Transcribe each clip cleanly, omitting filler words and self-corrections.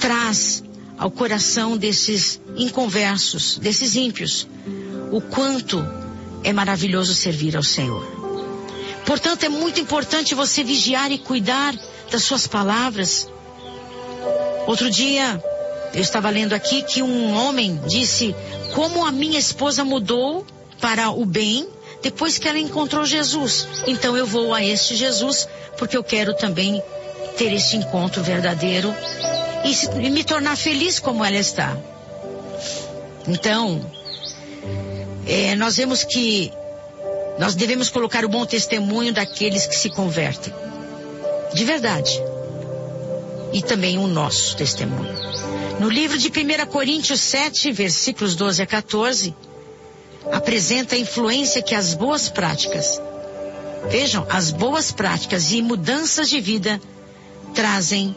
traz ao coração desses inconversos, desses ímpios, o quanto é maravilhoso servir ao Senhor. Portanto, é muito importante você vigiar e cuidar das suas palavras. Outro dia, eu estava lendo aqui que um homem disse: como a minha esposa mudou para o bem depois que ela encontrou Jesus. Então eu vou a este Jesus porque eu quero também ter este encontro verdadeiro e me tornar feliz como ela está. Então, nós vemos que nós devemos colocar o bom testemunho daqueles que se convertem. De verdade. E também o nosso testemunho. No livro de 1 Coríntios 7, versículos 12 a 14, apresenta a influência que as boas práticas, vejam, as boas práticas e mudanças de vida trazem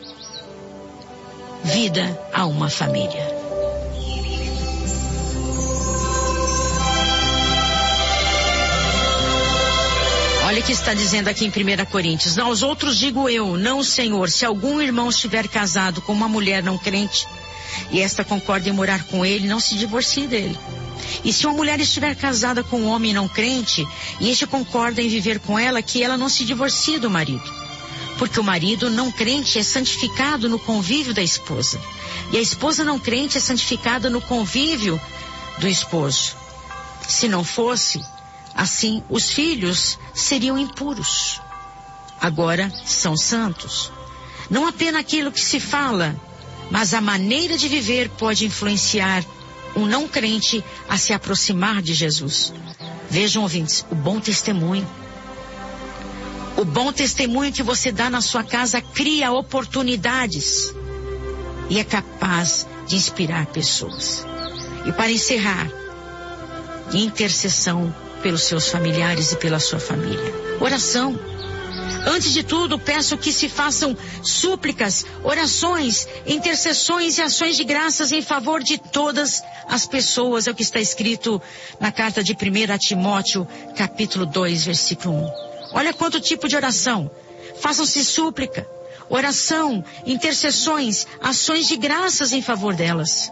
vida a uma família. Olha o que está dizendo aqui em 1 Coríntios. Aos outros digo eu, não o Senhor, se algum irmão estiver casado com uma mulher não crente, e esta concorda em morar com ele, não se divorcie dele. E se uma mulher estiver casada com um homem não crente, e este concorda em viver com ela, que ela não se divorcie do marido. Porque o marido não crente é santificado no convívio da esposa. E a esposa não crente é santificada no convívio do esposo. Se não fosse assim, os filhos seriam impuros. Agora são santos. Não apenas aquilo que se fala, mas a maneira de viver pode influenciar um não crente a se aproximar de Jesus. Vejam, ouvintes, o bom testemunho. O bom testemunho que você dá na sua casa cria oportunidades e é capaz de inspirar pessoas. E para encerrar, intercessão pelos seus familiares e pela sua família. Oração. Antes de tudo, peço que se façam súplicas, orações, intercessões e ações de graças em favor de todas as pessoas. É o que está escrito na carta de 1 Timóteo, capítulo 2, versículo 1. Olha quanto tipo de oração. Façam-se súplica, oração, intercessões, ações de graças em favor delas.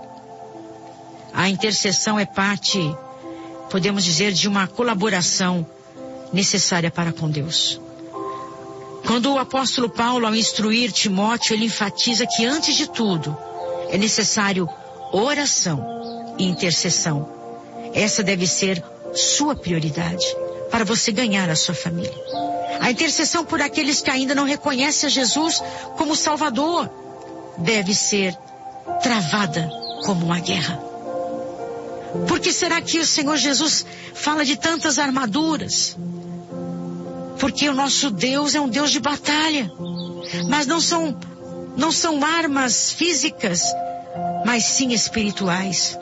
A intercessão é parte, podemos dizer, de uma colaboração necessária para com Deus. Quando o apóstolo Paulo, ao instruir Timóteo, ele enfatiza que antes de tudo é necessário oração e intercessão. Essa deve ser sua prioridade para você ganhar a sua família. A intercessão por aqueles que ainda não reconhecem a Jesus como Salvador deve ser travada como uma guerra. Por que será que o Senhor Jesus fala de tantas armaduras? Porque o nosso Deus é um Deus de batalha. Mas não são armas físicas, mas sim espirituais.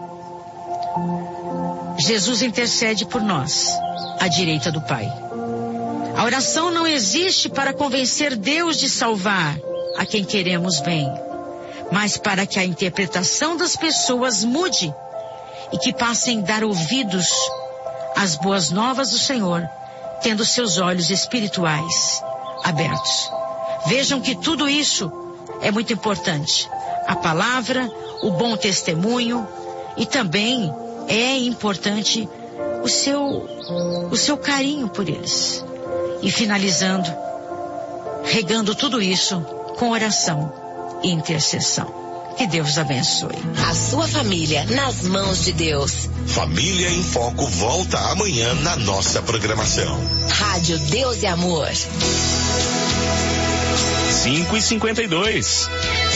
Jesus intercede por nós, à direita do Pai. A oração não existe para convencer Deus de salvar a quem queremos bem, mas para que a interpretação das pessoas mude e que passem a dar ouvidos às boas novas do Senhor, tendo seus olhos espirituais abertos. Vejam que tudo isso é muito importante. A palavra, o bom testemunho e também é importante o seu carinho por eles. E finalizando, regando tudo isso com oração e intercessão. Que Deus abençoe. A sua família nas mãos de Deus. Família em Foco volta amanhã na nossa programação. Rádio Deus e Amor. 5h52.